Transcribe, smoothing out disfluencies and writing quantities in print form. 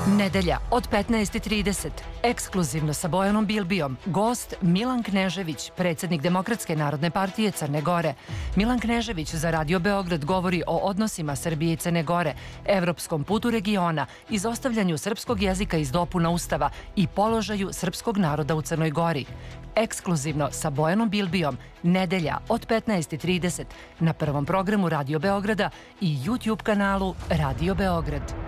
Nedelja od 15:30. Ekskluzivno sa Bojanom Bilbijom. Gost Milan Knežević, predsjednik Demokratske narodne partije Crne Gore. Milan Knežević za Radio Beograd govori o odnosima Srbije i Crne Gore, evropskom putu regiona, izostavljanju srpskog jezika iz dopuna Ustava i položaju srpskog naroda u Crnoj Gori. Ekskluzivno sa Bojanom Bilbijom. Nedelja od 15:30 na prvom programu Radio Beograda i YouTube kanalu Radio Beograd.